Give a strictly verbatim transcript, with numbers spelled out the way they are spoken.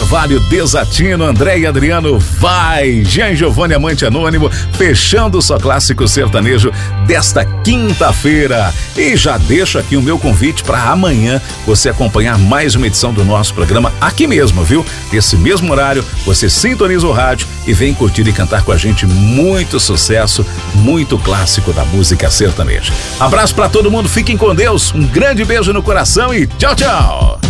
Carvalho, Desatino, André e Adriano, vai! Jean Giovanni, Amante Anônimo, fechando o Só Clássico Sertanejo desta quinta-feira. E já deixo aqui o meu convite para amanhã você acompanhar mais uma edição do nosso programa aqui mesmo, viu? Nesse mesmo horário, você sintoniza o rádio e vem curtir e cantar com a gente muito sucesso, muito clássico da música sertaneja. Abraço para todo mundo, fiquem com Deus, um grande beijo no coração e tchau, tchau!